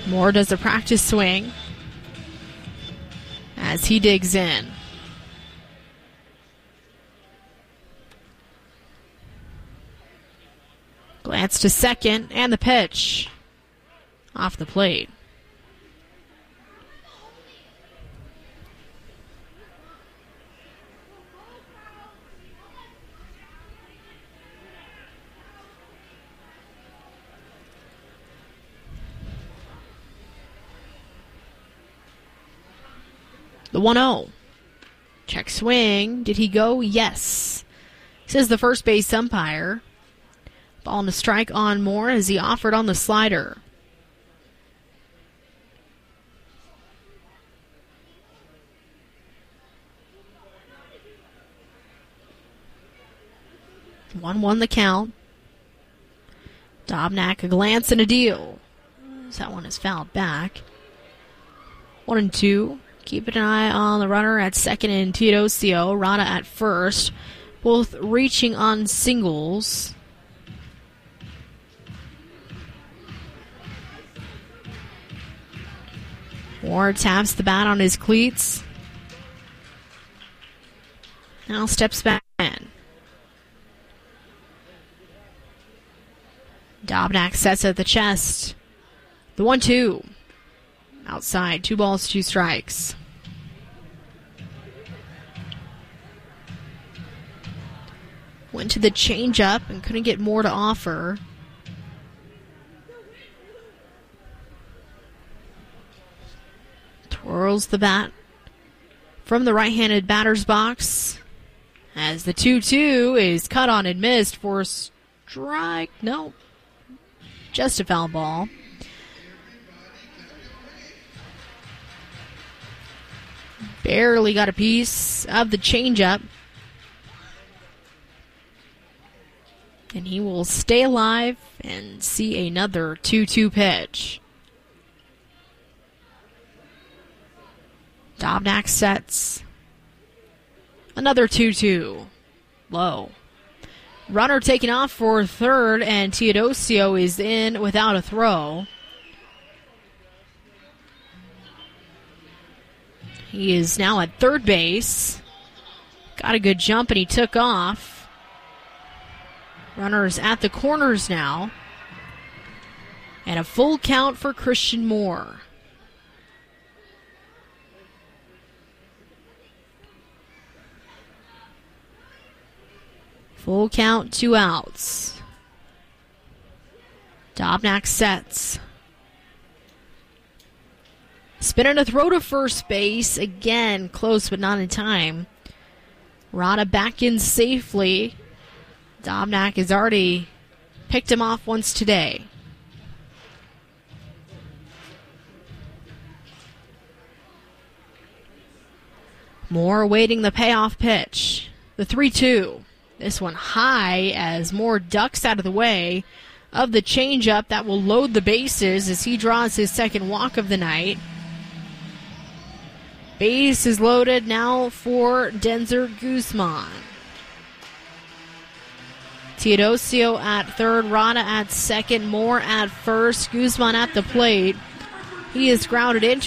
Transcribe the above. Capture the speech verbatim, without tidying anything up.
Moore does a practice swing as he digs in. Glance to second, and the pitch off the plate. The one oh. Check swing. Did he go? Yes. Says the first base umpire. Ball and a strike on Moore as he offered on the slider. one one the count. Dobnak a glance and a deal. That one is fouled back. One and two. Keep an eye on the runner at second and Teodosio. Rada at first. Both reaching on singles. Moore taps the bat on his cleats. Now steps back in. Dobnak sets at the chest. The one two. Outside, two balls, two strikes. Went to the changeup and couldn't get more to offer. Twirls the bat from the right-handed batter's box as the two two is cut on and missed for a strike. No, just a foul ball. Barely got a piece of the changeup. And he will stay alive and see another two two pitch. Dobnak sets. Another two two. Low. Runner taken off for third, and Teodosio is in without a throw. He is now at third base. Got a good jump, and he took off. Runners at the corners now. And a full count for Christian Moore. Full count, two outs. Dobnak sets. Spinning a throw to first base. Again, close but not in time. Rada back in safely. Dobnak has already picked him off once today. Moore awaiting the payoff pitch. The three two. This one high as Moore ducks out of the way of the changeup that will load the bases as he draws his second walk of the night. Base is loaded now for Denzer Guzman. Teodosio at third, Rada at second, Moore at first, Guzman at the plate. He is grounded into